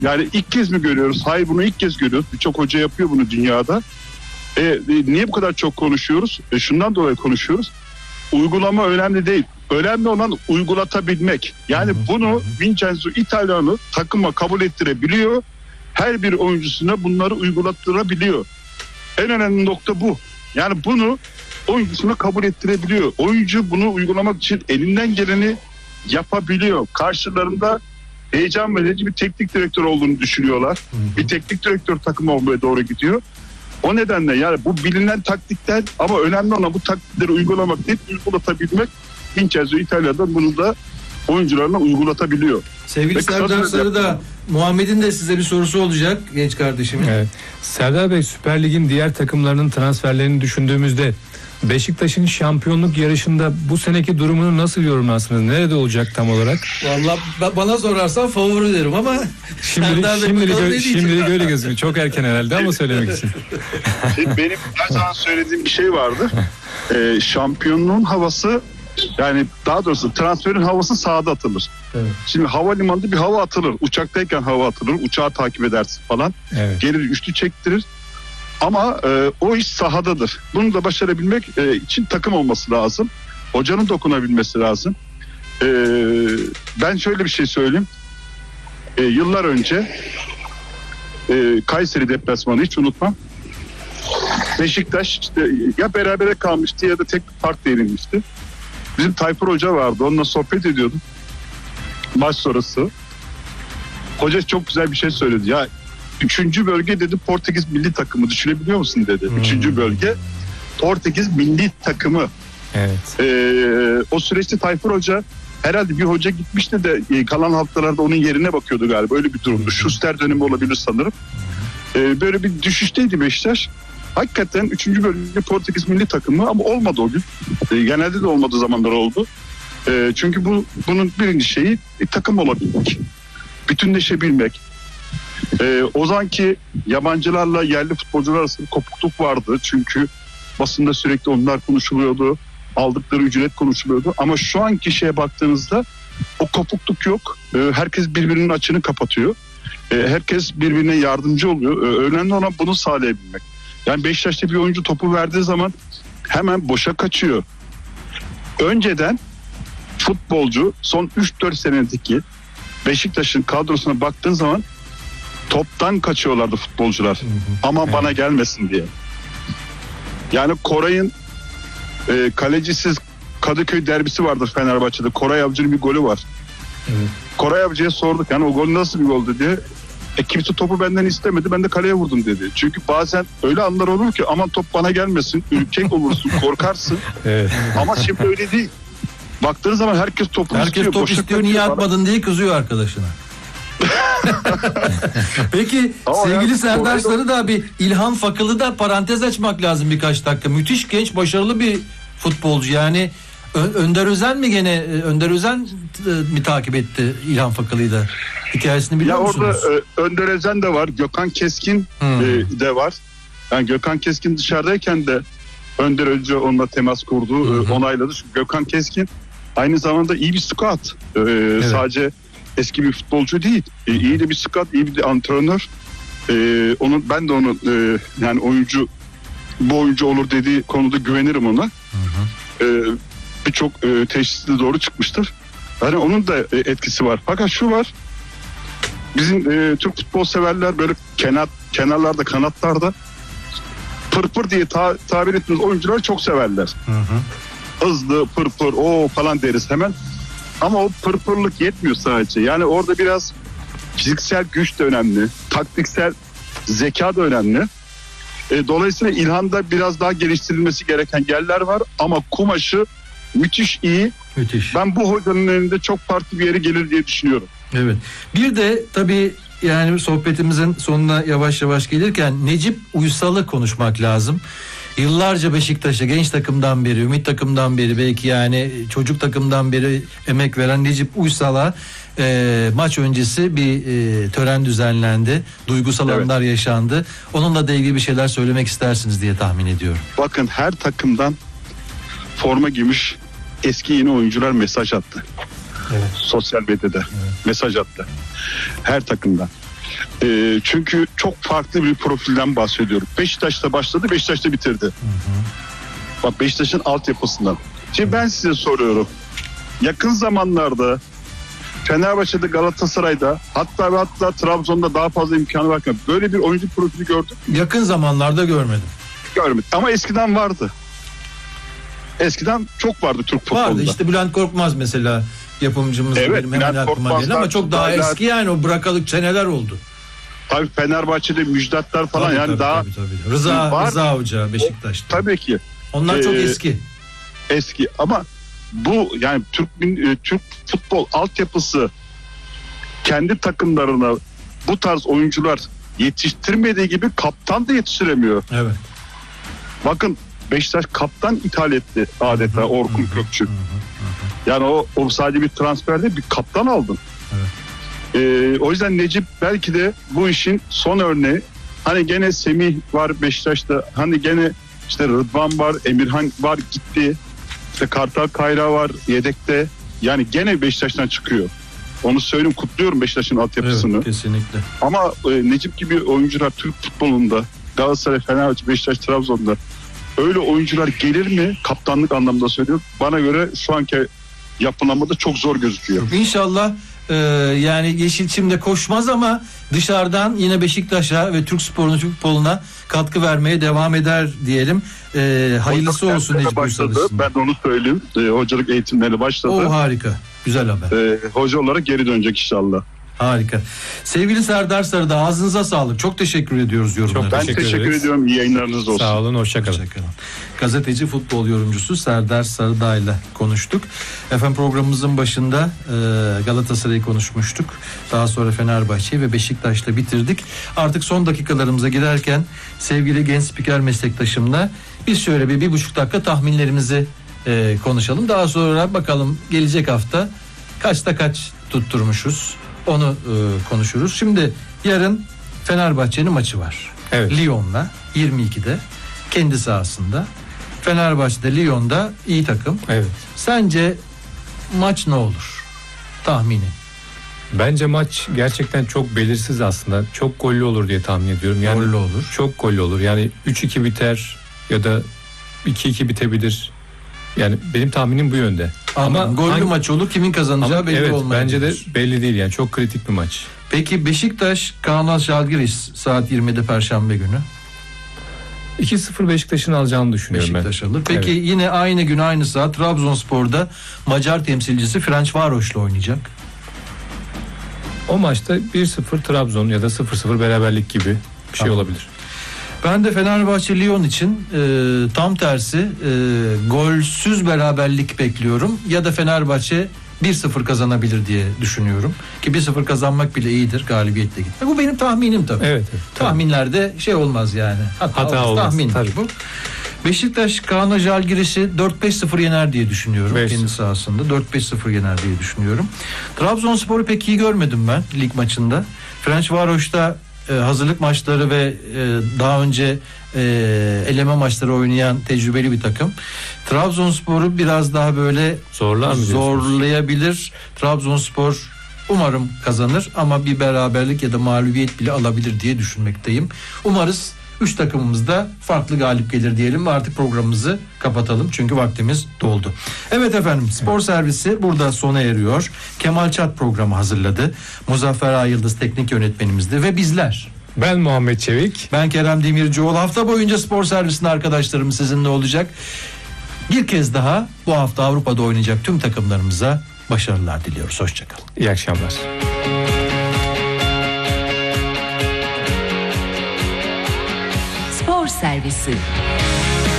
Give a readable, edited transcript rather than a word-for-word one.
Yani ilk kez mi görüyoruz? Hayır, bunu ilk kez görüyoruz. Birçok hoca yapıyor bunu dünyada. Niye bu kadar çok konuşuyoruz? Şundan dolayı konuşuyoruz. Uygulama önemli değil. Önemli olan uygulatabilmek. Yani bunu Vincenzo Italiano takıma kabul ettirebiliyor. Her bir oyuncusuna bunları uygulattırabiliyor. En önemli nokta bu. Yani bunu oyuncusuna kabul ettirebiliyor. Oyuncu bunu uygulamak için elinden geleni yapabiliyor. Karşılarında heyecan verici bir teknik direktör olduğunu düşünüyorlar. Bir teknik direktör takım olmaya doğru gidiyor. O nedenle yani bu bilinen taktikler, ama önemli olan bu taktikleri uygulamak değil, uygulatabilmek. Vincenzo İtalya'da bunu da oyuncularına uygulatabiliyor. Sevgili Serdar Sarıdağ, Muhammed'in de size bir sorusu olacak, genç kardeşimin. Evet. Serdar Bey, Süper Lig'in diğer takımlarının transferlerini düşündüğümüzde Beşiktaş'ın şampiyonluk yarışında bu seneki durumunu nasıl yorumlarsınız? Nerede olacak tam olarak? Vallahi bana sorarsan favori derim ama şimdilik öyle gözüküyor. Çok erken herhalde ama söylemek için. Benim her zaman söylediğim bir şey vardı. Şampiyonluğun havası, yani daha doğrusu transferin havası sahada atılır. Evet. Şimdi havalimanında bir hava atılır. Uçaktayken hava atılır. Uçağı takip edersin falan. Evet. Gelir, üçlü çektirir. Ama o iş sahadadır. Bunu da başarabilmek için takım olması lazım. Hocanın dokunabilmesi lazım. Ben şöyle bir şey söyleyeyim. Yıllar önce Kayseri deplasmanı hiç unutmam. Beşiktaş işte ya berabere kalmıştı ya da tek fark yenilmişti. Bizim Tayfur Hoca vardı. Onunla sohbet ediyordum. Maç sonrası. Hoca çok güzel bir şey söyledi. Ya 3. bölge dedi Portekiz milli takımı, düşünebiliyor musun dedi. 3. bölge Portekiz milli takımı. Evet. O süreçte Tayfur Hoca herhalde bir hoca gitmişti de kalan haftalarda onun yerine bakıyordu galiba. Öyle bir durumdu. Schuster dönemi olabilir sanırım. Böyle bir düşüşteydi Beşiktaş. Hakikaten 3. bölge Portekiz milli takımı, ama olmadı o gün. Genelde de olmadığı zamanlar oldu. Çünkü bunun birinci şeyi takım olabilmek. Bütünleşebilmek. O zamanki yabancılarla yerli futbolcular arasında kopukluk vardı. Çünkü basında sürekli onlar konuşuluyordu. Aldıkları ücret konuşuluyordu. Ama şu anki şeye baktığınızda o kopukluk yok. Herkes birbirinin açığını kapatıyor. Herkes birbirine yardımcı oluyor. Önemli olan bunu sağlayabilmek. Yani Beşiktaş'ta bir oyuncu topu verdiği zaman hemen boşa kaçıyor. Önceden futbolcu son 3-4 senedeki Beşiktaş'ın kadrosuna baktığın zaman toptan kaçıyorlardı futbolcular. Ama bana gelmesin diye. Yani Koray'ın kalecisiz Kadıköy derbisi vardır Fenerbahçe'de. Koray Avcı'nın bir golü var. Evet. Koray Avcı'ya sorduk yani o gol nasıl bir goldü diye. Kimse topu benden istemedi, ben de kaleye vurdum dedi. Çünkü bazen öyle anlar olur ki aman top bana gelmesin, ürkek olursun, korkarsın. Evet. Ama şimdi öyle değil. Baktığın zaman herkes topu istiyor. Herkes top istiyor, niye atmadın diye kızıyor arkadaşına. Peki ama sevgili Serdar Sarıdağ, bir İlhan Fakıl'ı da parantez açmak lazım birkaç dakika. Müthiş genç, başarılı bir futbolcu. Yani Önder Özen mi gene? Önder Özen mi takip etti İlhan Fakılı'yı da? Hikayesini biliyor musunuz? Orada Önder Özen de var. Gökhan Keskin de var. Yani Gökhan Keskin dışarıdayken de Önder Hoca onunla temas kurdu. Onayladı. Çünkü Gökhan Keskin aynı zamanda iyi bir scout. Evet. Sadece eski bir futbolcu değil. İyi de bir scout, iyi bir antrenör. Ben de onu yani bu oyuncu olur dediği konuda güvenirim ona. Birçok teşhisle doğru çıkmıştır. Yani onun da etkisi var. Fakat şu var. Bizim Türk futbol severler böyle kenarlarda, kanatlarda pırpır diye tabir ettiğimiz oyuncuları çok severler. Hızlı, pırpır, o falan deriz hemen. Ama o pırpırlık yetmiyor sadece. Yani orada biraz fiziksel güç de önemli. Taktiksel zeka da önemli. Dolayısıyla İlhan'da biraz daha geliştirilmesi gereken yerler var. Ama kumaşı müthiş iyi. Müthiş. Ben bu hocanın elinde çok farklı bir yere gelir diye düşünüyorum. Evet. Bir de tabii yani sohbetimizin sonuna yavaş yavaş gelirken Necip Uysal'ı konuşmak lazım. Yıllarca Beşiktaş'a genç takımdan beri, ümit takımdan beri, belki yani çocuk takımdan beri emek veren Necip Uysal'a maç öncesi bir tören düzenlendi. Duygusal anlar yaşandı. Onunla da ilgili bir şeyler söylemek istersiniz diye tahmin ediyorum. Bakın, her takımdan forma giymiş eski yeni oyuncular mesaj attı. Evet. Sosyal medyada mesaj attı. Her takımdan. Çünkü çok farklı bir profilden bahsediyorum. Beşiktaş'ta başladı, Beşiktaş'ta bitirdi. Bak, Beşiktaş'ın altyapısından. Şimdi ben size soruyorum. Yakın zamanlarda Fenerbahçe'de, Galatasaray'da, hatta Trabzon'da daha fazla imkanı varken böyle bir oyuncu profili gördük mü? Yakın zamanlarda görmedim. Görmedim. Ama eskiden vardı. Eskiden çok vardı Türk futbolunda. Vardı işte Bülent Korkmaz mesela, yapımcımız, Evet, benim hemen Bülent aklıma geldi ama çok daha Korkmazlar, eski, yani o bırakalık seneler oldu. Tabii Fenerbahçe'de Müjdatlar falan, Tabii, yani tabii, daha tabii. Rıza Hoca Beşiktaş'ta. tabii ki Onlar çok eski. eski ama bu yani Türk futbol altyapısı kendi takımlarına bu tarz oyuncular yetiştirmediği gibi kaptan da yetiştiremiyor. Evet. Bakın, Beşiktaş kaptan ithal etti adeta, Orkun Kökçü. Yani o sadece bir transfer değil, bir kaptan aldın. Evet. O yüzden Necip belki de bu işin son örneği. Hani gene Semih var Beşiktaş'ta, hani gene işte Rıdvan var, Emirhan var, gitti. İşte Kartal Kayra var yedekte. Yani gene Beşiktaş'tan çıkıyor. Onu söyleyeyim, kutluyorum Beşiktaş'ın altyapısını. Evet, kesinlikle. Ama Necip gibi oyuncular Türk futbolunda, Galatasaray, Fenerbahçe, Beşiktaş, Trabzon'da öyle oyuncular gelir mi? Kaptanlık anlamda söylüyorum. Bana göre şu anki yapılanmada çok zor gözüküyor. İnşallah yani Yeşilçim'de koşmaz ama dışarıdan yine Beşiktaş'a ve Türk sporuna, Türk futboluna katkı vermeye devam eder diyelim. Hayırlısı olsun Necip Uysal için. Ben onu söyleyeyim. Hocalık eğitimleri başladı. O harika. Güzel haber. Hoca olarak geri dönecek inşallah. Harika. Sevgili Serdar Sarıdağ, ağzınıza sağlık. Çok teşekkür ediyoruz yorumlarınız. Ben teşekkür ediyorum. İyi yayınlarınız olsun. Sağ olun, hoşçakalın. Gazeteci, futbol yorumcusu Serdar Sarıdağ ile konuştuk. Efendim, programımızın başında Galatasaray'ı konuşmuştuk. Daha sonra Fenerbahçe'yi ve Beşiktaş'la bitirdik. Artık son dakikalarımıza giderken sevgili genç spiker meslektaşımla biz şöyle bir 1,5 dakika tahminlerimizi konuşalım. Daha sonra bakalım gelecek hafta kaçta kaç tutturmuşuz. Onu konuşuruz. Şimdi yarın Fenerbahçe'nin maçı var. Evet. Lyon'la 22'de kendi sahasında. Fenerbahçe'de, Lyon'da iyi takım. Evet. Sence maç ne olur? Tahmini. Bence maç gerçekten çok belirsiz aslında. Çok gollü olur diye tahmin ediyorum. Yani Gollü olur. Çok gollü olur. Yani 3-2 biter ya da 2-2 bitebilir. Yani benim tahminim bu yönde. Ama gollü maç olur. Kimin kazanacağı belli evet, olmayabilir. bence de belli değil, yani çok kritik bir maç. Peki Beşiktaş Kaunas Žalgiris saat 20'de Perşembe günü. 2-0 Beşiktaş'ın alacağını düşünüyorum Beşiktaş ben. alır. Peki evet. Yine aynı gün aynı saat Trabzonspor'da Macar temsilcisi Ferencvaros'la oynayacak. O maçta 1-0 Trabzon ya da 0-0 beraberlik gibi bir şey olabilir. Ben de Fenerbahçe Lyon için tam tersi golsüz beraberlik bekliyorum. Ya da Fenerbahçe 1-0 kazanabilir diye düşünüyorum. Ki 1-0 kazanmak bile iyidir, galibiyetle gitmek. Bu benim tahminim tabii. Evet. Tahminlerde şey olmaz yani. Hata olmaz. Tahmin Tabii. bu. Beşiktaş Kaunas Žalgiris'i 4-5-0 yener diye düşünüyorum. 5-0. Kendi sahasında 4-5-0 yener diye düşünüyorum. Trabzonspor'u pek iyi görmedim ben lig maçında. Ferencvaros'ta hazırlık maçları ve daha önce eleme maçları oynayan tecrübeli bir takım. Trabzonspor'u biraz daha böyle zorlayabilir. Trabzonspor umarım kazanır ama bir beraberlik ya da mağlubiyet bile alabilir diye düşünmekteyim. Umarız 3 takımımız da farklı galip gelir diyelim ve artık programımızı kapatalım çünkü vaktimiz doldu. Evet efendim, spor servisi burada sona eriyor. Kemal Çat programı hazırladı. Muzaffer Ayıldız teknik yönetmenimizdi ve bizler. Ben Muhammed Çevik. Ben Kerem Demircioğlu. Hafta boyunca spor servisinde arkadaşlarım sizinle olacak. Bir kez daha bu hafta Avrupa'da oynayacak tüm takımlarımıza başarılar diliyoruz. Hoşçakalın. İyi akşamlar. Spor servisi.